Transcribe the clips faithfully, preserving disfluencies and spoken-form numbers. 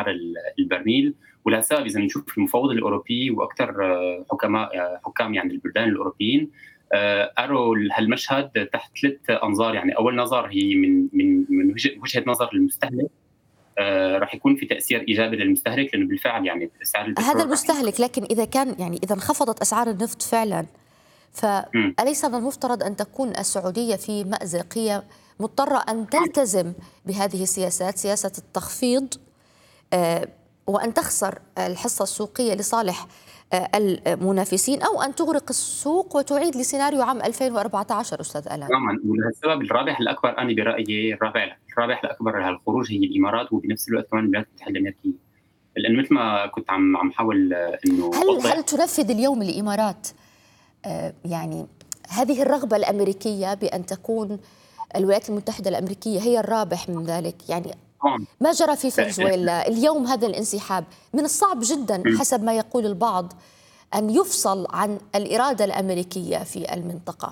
سعر البرميل. ولهالسبب إذا بنشوف المفوضة الأوروبية وأكثر حكماء حكام يعني البلدان الأوروبيين أروا هالمشهد تحت ثلاث أنظار. يعني أول نظر هي من من من وجهة نظر المستهلك، راح يكون في تأثير إيجابي للمستهلك لأنه بالفعل يعني سعر البترول هذا المستهلك. لكن إذا كان يعني إذا انخفضت أسعار النفط فعلا، فأليس من المفترض أن تكون السعودية في مأزق؟ هي مضطرة أن تلتزم بهذه السياسات، سياسة التخفيض، وأن تخسر الحصة السوقية لصالح المنافسين، أو أن تغرق السوق وتعيد لسيناريو عام ألفين وأربعة عشر أستاذ ألان. تماما. ولهالسبب الرابح الأكبر أنا برأيي الرابح الرابح الأكبر لهالخروج هي الإمارات، وبنفس الوقت كمان الولايات المتحدة الأمريكية. لأن مثل ما كنت عم عم حاول إنه هل هل تنفذ اليوم الإمارات آه يعني هذه الرغبة الأمريكية بأن تكون الولايات المتحدة الأمريكية هي الرابح من ذلك؟ يعني ما جرى في فنزويلا اليوم، هذا الانسحاب من الصعب جدا حسب ما يقول البعض أن يفصل عن الإرادة الأمريكية في المنطقة.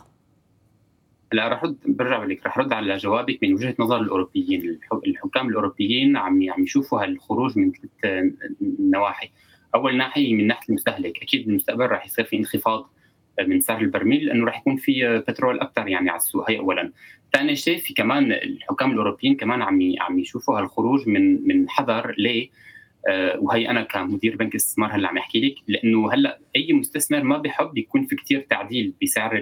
لا رح رد برجع لك رح رد على جوابك من وجهة نظر الأوروبيين. الحكام الأوروبيين عم عم يشوفوا هالخروج من ثلاث نواحي. أول ناحية من ناحية المستهلك، أكيد بالمستقبل رح يصير في انخفاض من سعر البرميل لأنه رح يكون في بترول أكثر يعني على السوق، هي أولا. ثاني شيء في كمان الحكام الأوروبيين كمان عم عم يشوفوا هالخروج من من حذر. ليه؟ آه وهي أنا كمدير بنك الاستثمار هلا عم أحكي لك، لأنه هلا أي مستثمر ما بيحب يكون في كتير تعديل بسعر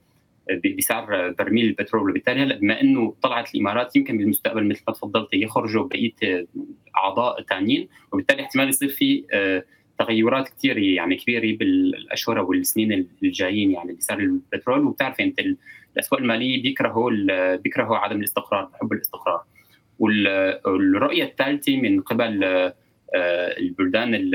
بسعر برميل البترول. وبالتالي هلا بما انه طلعت الامارات يمكن بالمستقبل مثل ما تفضلت يخرجوا بقيه اعضاء ثانيين، وبالتالي احتمال يصير في تغيرات كثير يعني كبيره بالاشهر والسنين الجايين يعني بسعر البترول. وبتعرف انت الاسواق الماليه بيكرهوا بيكرهوا عدم الاستقرار، بحبوا الاستقرار. والرؤيه الثالثه من قبل البلدان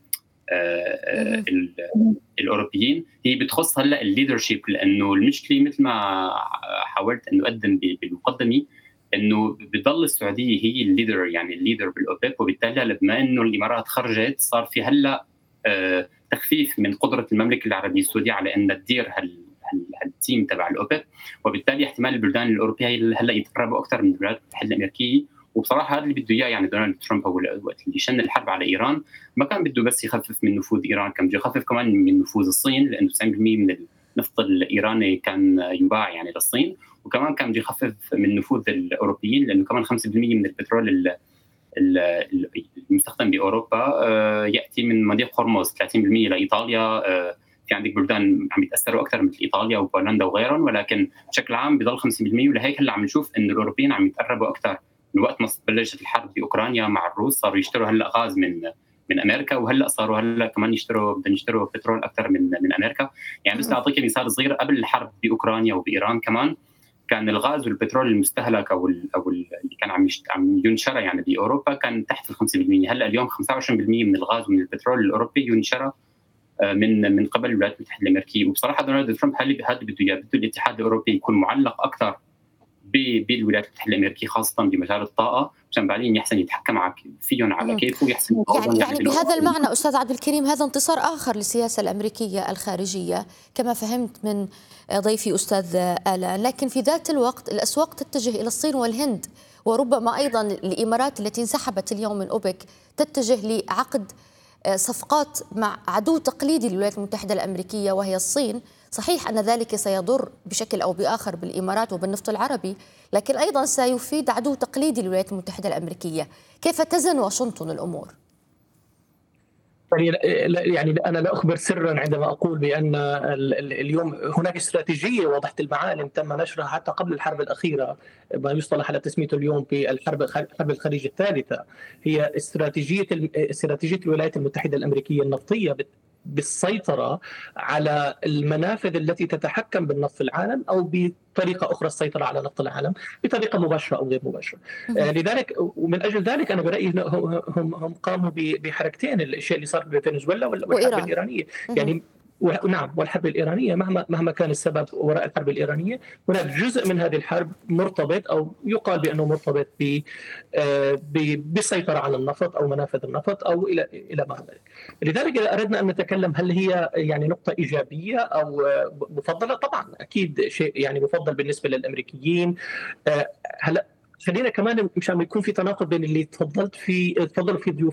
الاوروبيين هي بتخص هلا الليدرشيب. لانه المشكله مثل ما حاولت انه اقدم بالمقدمه انه بضل السعوديه هي الليدر، يعني الليدر بالاوبك. وبالتالي بما انه الامارات خرجت صار في هلا تخفيف من قدره المملكه العربيه السعوديه على ان تدير هالتيم تبع الاوبك. وبالتالي احتمال البلدان الاوروبيه هلا يتقربوا اكثر من الولايات المتحده الامريكيه. وبصراحه هذا اللي بده اياه يعني دونالد ترامب. هو وقت اللي شن الحرب على ايران ما كان بده بس يخفف من نفوذ ايران، كان بده يخفف كمان من نفوذ الصين، لانه تسعين بالمئة من النفط الايراني كان يباع يعني للصين. وكمان كان بده يخفف من نفوذ الاوروبيين، لانه كمان خمسة بالمئة من البترول المستخدم باوروبا ياتي من مضيق هرمز، ثلاثين بالمئة لايطاليا. في عندك بلدان عم يتاثروا اكثر مثل ايطاليا وبولندا وغيرهم، ولكن بشكل عام بضل خمسين بالمئة. ولهيك هلا عم نشوف انه الاوروبيين عم يتقربوا اكثر. من وقت ما بلشت الحرب باوكرانيا مع الروس صاروا يشتروا هلا غاز من من امريكا، وهلا صاروا هلا كمان يشتروا بدهم يشتروا بترول اكثر من من امريكا. يعني بس اعطيك مثال صغير، قبل الحرب باوكرانيا وبايران كمان كان الغاز والبترول المستهلك او ال او ال اللي كان عم عم ينشرى يعني باوروبا كان تحت ال خمسة بالمئة. هلا اليوم خمسة وعشرين بالمئة من الغاز ومن البترول الاوروبي ينشرى من من قبل الولايات المتحده الامريكيه. وبصراحه دونالد ترامب هذا بده اياه، بده الاتحاد الاوروبي يكون معلق اكثر بالولايات المتحده الامريكيه خاصه بمجال الطاقه، عشان بعدين يحسن يتحكم فيهم على كيفه ويحسن يعني, يعني بهذا المعنى استاذ عبد الكريم هذا انتصار اخر للسياسه الامريكيه الخارجيه كما فهمت من ضيفي استاذ آلان. لكن في ذات الوقت الاسواق تتجه الى الصين والهند، وربما ايضا الامارات التي انسحبت اليوم من اوبك تتجه لعقد صفقات مع عدو تقليدي للولايات المتحده الامريكيه وهي الصين. صحيح أن ذلك سيضر بشكل أو بآخر بالإمارات وبالنفط العربي، لكن أيضا سيفيد عدو تقليدي للولايات المتحدة الأمريكية. كيف تزن واشنطن الأمور؟ يعني أنا لا أخبر سرا عندما أقول بأن اليوم هناك استراتيجية واضحة المعالم تم نشرها حتى قبل الحرب الأخيرة، ما يصطلح على تسميته اليوم بالحرب حرب الخليج الثالثة. هي استراتيجية استراتيجية الولايات المتحدة الأمريكية النفطية بالسيطرة على المنافذ التي تتحكم بالنفط في العالم، أو بطريقة أخرى السيطرة على نفط العالم بطريقة مباشرة أو غير مباشرة. لذلك ومن أجل ذلك أنا برأيي هم هم قاموا بحركتين، الشيء اللي صار بفنزويلا والحرب الإيرانية. يعني نعم، والحرب الإيرانية مهما مهما كان السبب وراء الحرب الإيرانية، هناك جزء من هذه الحرب مرتبط أو يقال بأنه مرتبط بالسيطرة على النفط أو منافذ النفط أو إلى إلى ما ذلك. لذلك إذا أردنا أن نتكلم هل هي يعني نقطة إيجابية أو مفضلة، طبعا أكيد شيء يعني مفضل بالنسبة للأمريكيين. هلا خلينا كمان مشان يكون في تناقض بين اللي تفضلت فيه تفضلوا فيه ضيوف